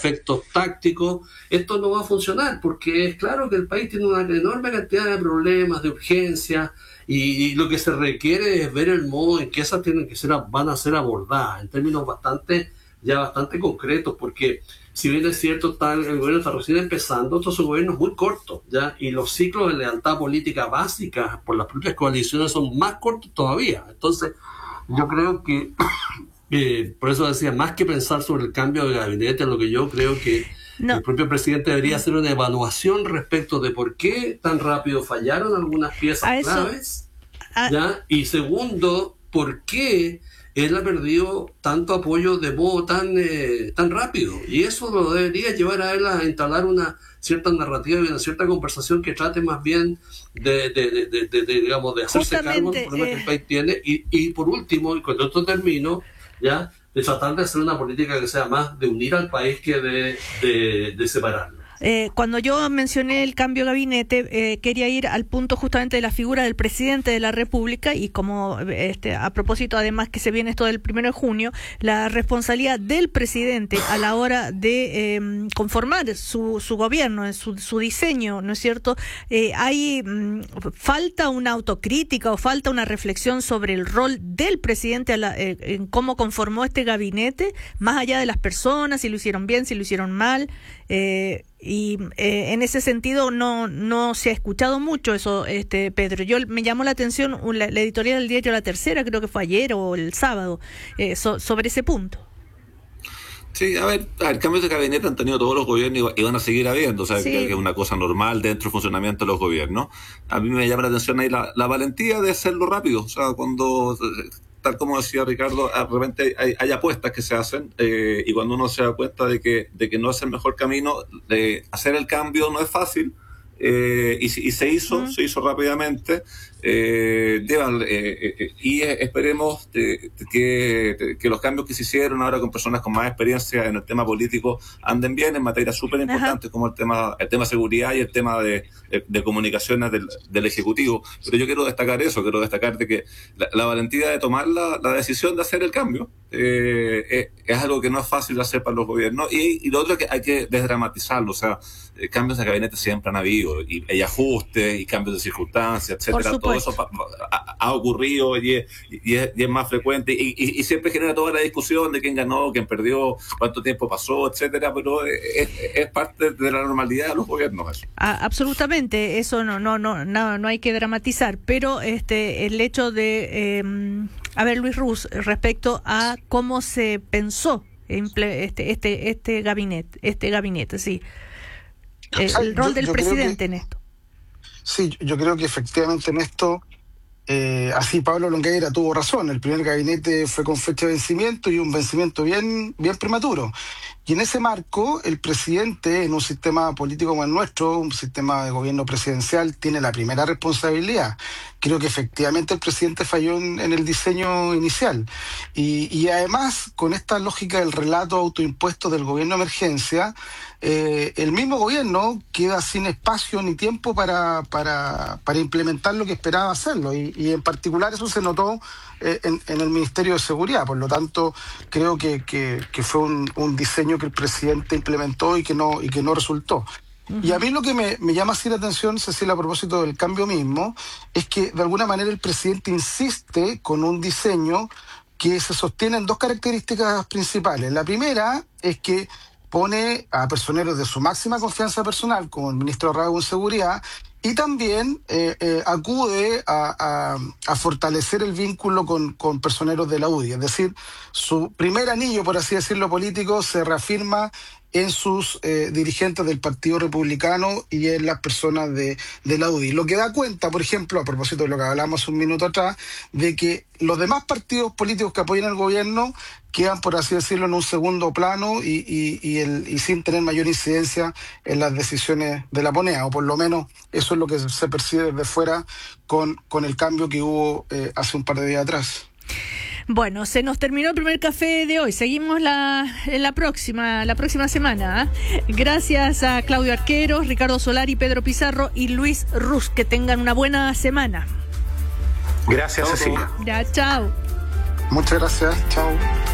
efectos tácticos, esto no va a funcionar, porque es claro que el país tiene una enorme cantidad de problemas, de urgencias, y lo que se requiere es ver el modo en que esas van a ser abordadas, en términos bastante concretos, porque si bien es cierto, el gobierno está recién empezando, estos son gobiernos muy cortos, ¿ya? Y los ciclos de lealtad política básicas por las propias coaliciones son más cortos todavía. Entonces, yo creo que, por eso decía, más que pensar sobre el cambio de gabinete, lo que yo creo que el propio presidente debería hacer una evaluación respecto de por qué tan rápido fallaron algunas piezas claves, ¿ya? Y segundo, por qué él ha perdido tanto apoyo de modo tan rápido, y eso lo debería llevar a él a instalar una cierta narrativa y una cierta conversación que trate más bien digamos, de hacerse cargo del problema que el país tiene, y por último, y cuando esto termino, ya, de tratar de hacer una política que sea más de unir al país que de separarlo. Cuando yo mencioné el cambio de gabinete, quería ir al punto justamente de la figura del presidente de la República, y como a propósito además que se viene esto del 1 de junio, la responsabilidad del presidente a la hora de conformar su gobierno, su diseño, ¿no es cierto? Falta una autocrítica o falta una reflexión sobre el rol del presidente en cómo conformó este gabinete, más allá de las personas, si lo hicieron bien, si lo hicieron mal. En ese sentido no se ha escuchado mucho eso, Pedro. Me llamó la atención la editorial del diario La Tercera, creo que fue ayer o el sábado, sobre ese punto. Sí, a ver, cambios de gabinete han tenido todos los gobiernos y van a seguir habiendo, o sea, sí, que es una cosa normal dentro del funcionamiento de los gobiernos. A mí me llama la atención ahí la valentía de hacerlo rápido, o sea, cuando, tal como decía Ricardo, de repente hay apuestas que se hacen, y cuando uno se da cuenta de que no es el mejor camino, de hacer el cambio no es fácil, y se hizo rápidamente, y esperemos que los cambios que se hicieron ahora con personas con más experiencia en el tema político anden bien en materias súper importantes como el tema seguridad y el tema de comunicaciones del Ejecutivo. Pero yo quiero destacar de que la valentía de tomar la decisión de hacer el cambio es algo que no es fácil de hacer para los gobiernos, y lo otro es que hay que desdramatizarlo, o sea, cambios de gabinete siempre han habido, y ajustes y cambios de circunstancias, etcétera. Todo eso ha ocurrido y es más frecuente, y siempre genera toda la discusión de quién ganó, quién perdió, cuánto tiempo pasó, etcétera, pero es parte de la normalidad de los gobiernos eso. Absolutamente, eso no hay que dramatizar, pero el hecho de Luis Ruz, respecto a cómo se pensó este gabinete, sí. El rol del presidente en esto. Sí, yo creo que efectivamente en esto, así Pablo Longueira tuvo razón. El primer gabinete fue con fecha de vencimiento y un vencimiento bien prematuro. Y en ese marco, el presidente, en un sistema político como el nuestro, un sistema de gobierno presidencial, tiene la primera responsabilidad. Creo que efectivamente el presidente falló en el diseño inicial. Y además, con esta lógica del relato autoimpuesto del gobierno de emergencia, el mismo gobierno queda sin espacio ni tiempo para implementar lo que esperaba hacerlo. Y en particular eso se notó en el Ministerio de Seguridad. Por lo tanto, creo que fue un diseño que el presidente implementó y que no resultó. Y a mí lo que me llama así la atención, Cecilia, a propósito del cambio mismo, es que de alguna manera el presidente insiste con un diseño que se sostiene en dos características principales. La primera es que pone a personeros de su máxima confianza personal, como el ministro Raúl en Seguridad, y también acude a fortalecer el vínculo con personeros de la UDI. Es decir, su primer anillo, por así decirlo, político, se reafirma en sus dirigentes del Partido Republicano y en las personas de la UDI. Lo que da cuenta, por ejemplo, a propósito de lo que hablamos un minuto atrás, de que los demás partidos políticos que apoyan al gobierno quedan, por así decirlo, en un segundo plano y sin tener mayor incidencia en las decisiones de la moneda, o por lo menos eso es lo que se percibe desde fuera con el cambio que hubo hace un par de días atrás. Bueno, se nos terminó el primer café de hoy. Seguimos en la próxima semana. Gracias a Claudio Arquero, Ricardo Solari, Pedro Pizarro y Luis Ruz. Que tengan una buena semana. Gracias, Cecilia. Ya, chao. Muchas gracias. Chao.